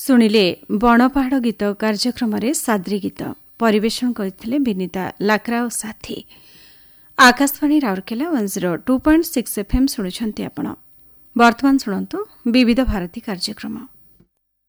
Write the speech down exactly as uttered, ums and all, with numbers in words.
ଶୁଣିଲେ ବଣପାହାଡ଼ ଗୀତ କାର୍ଯ୍ୟକ୍ରମରେ ସାଦ୍ରି ଗୀତ ପରିବେଷଣ କରିଥିଲେ ବିନିତା ଲାକ୍ରା ଓ ସାଥୀ। Akashvani Rourkela one zero two point six FM ଶୁଣୁଛନ୍ତି ଆପଣ। ବର୍ତ୍ତମାନ ଶୁଣନ୍ତୁ ବିବିଧ ଭାରତୀ କାର୍ଯ୍ୟକ୍ରମ।